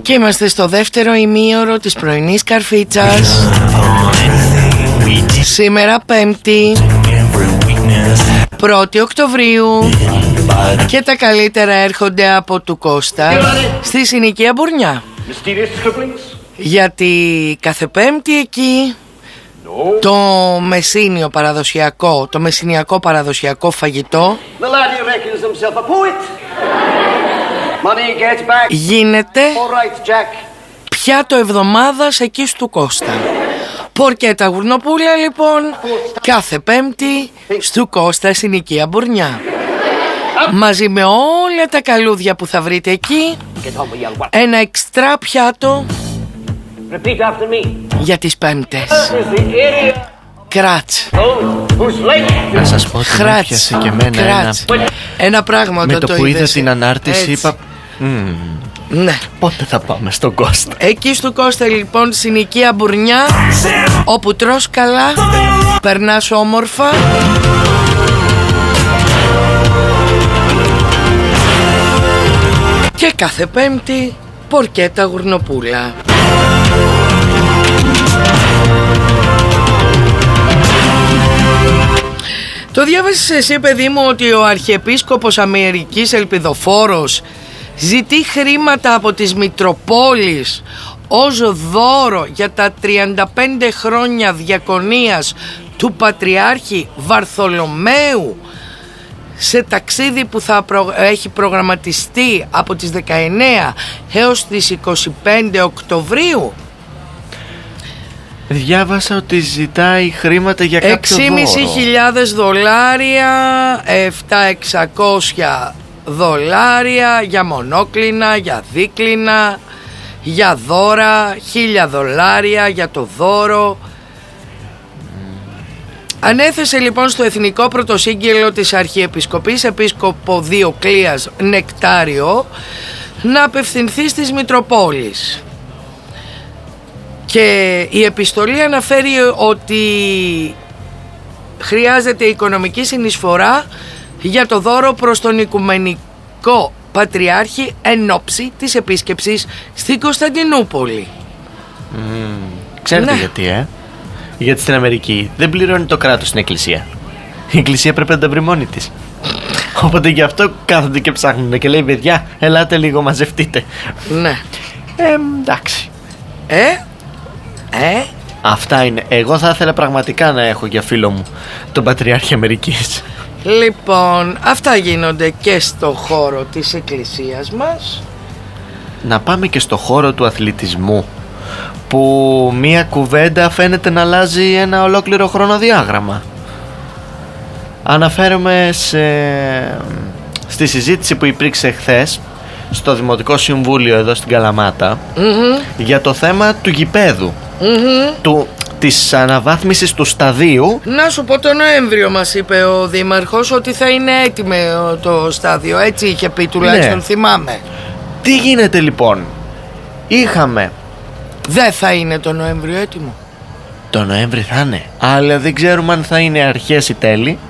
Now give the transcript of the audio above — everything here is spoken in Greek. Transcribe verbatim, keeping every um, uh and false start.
Και είμαστε στο δεύτερο ημίωρο της πρωινής καρφίτσας. Σήμερα Πέμπτη, πρώτη Οκτωβρίου, και τα καλύτερα έρχονται από του Κώστα στη συνοικία Μπουρνιά. Γιατί κάθε Πέμπτη εκεί το μεσίνιο παραδοσιακό, το μεσηνιακό παραδοσιακό φαγητό γίνεται πιάτο εβδομάδας εκεί στου Κώστα. Πορκέτα γουρνοπούλα λοιπόν κάθε Πέμπτη στου Κώστα συνοικία Μπουρνιά. Μαζί με όλα τα καλούδια που θα βρείτε εκεί, ένα εξτρά πιάτο για τις Πέμπτες. Κράτς. Να σας πω ότι με έπιασε και εμένα ένα, ένα πράγμα. με το, το που είδα είδες, την ανάρτηση έτσι. Είπα mm, ναι. Πότε θα πάμε στον Κώστα. Εκεί στο Κώστα λοιπόν συνοικία Μπουρνιά, όπου τρως καλά, περνάς όμορφα και κάθε Πέμπτη πορκέτα γουρνοπούλα. Το διάβασες εσύ, παιδί μου, ότι ο Αρχιεπίσκοπος Αμερικής Ελπιδοφόρος ζητεί χρήματα από τις Μητροπόλεις ως δώρο για τα τριάντα πέντε χρόνια διακονίας του Πατριάρχη Βαρθολομαίου σε ταξίδι που θα προ... έχει προγραμματιστεί από τις δεκαεννέα έως τις είκοσι πέντε Οκτωβρίου. Διάβασα ότι ζητάει χρήματα για κάποιο έξι χιλιάδες πεντακόσια δολάρια, επτά χιλιάδες εξακόσια δολάρια για μονόκλινα, για δίκλινα, για δώρα, χίλια δολάρια για το δώρο. Ανέθεσε λοιπόν στο Εθνικό Πρωτοσύγγελο της Αρχιεπισκοπής Επίσκοπο Διοκλείας Νεκτάριο να απευθυνθεί στις Μητροπόλεις. Και η επιστολή αναφέρει ότι χρειάζεται οικονομική συνεισφορά για το δώρο προς τον Οικουμενικό Πατριάρχη εν ώψη της επίσκεψης στην Κωνσταντινούπολη. Mm, ξέρετε ναι. γιατί, ε? Γιατί στην Αμερική δεν πληρώνει το κράτος στην εκκλησία. Η εκκλησία πρέπει να τα βρει μόνη της. Οπότε γι' αυτό κάθονται και ψάχνουν και λέει, παιδιά, ελάτε λίγο, μαζευτείτε. Ναι. Ε, εντάξει. Ε, ε. Αυτά είναι. Εγώ θα ήθελα πραγματικά να έχω για φίλο μου τον Πατριάρχη Αμερικής. Λοιπόν, αυτά γίνονται και στο χώρο της εκκλησίας μας. Να πάμε και στο χώρο του αθλητισμού, που μία κουβέντα φαίνεται να αλλάζει ένα ολόκληρο χρονοδιάγραμμα. Αναφέρομαι σε... στη συζήτηση που υπήρξε χθες στο Δημοτικό Συμβούλιο εδώ στην Καλαμάτα, mm-hmm. για το θέμα του γηπέδου, mm-hmm. του, της αναβάθμισης του σταδίου. Να σου πω, το Νοέμβριο μας είπε ο Δήμαρχος ότι θα είναι έτοιμο το στάδιο. Έτσι είχε πει, τουλάχιστον ναι. θυμάμαι. Τι γίνεται λοιπόν? Είχαμε... Δεν θα είναι το Νοέμβριο έτοιμο. Το Νοέμβριο θα είναι, αλλά δεν ξέρουμε αν θα είναι αρχές ή τέλη.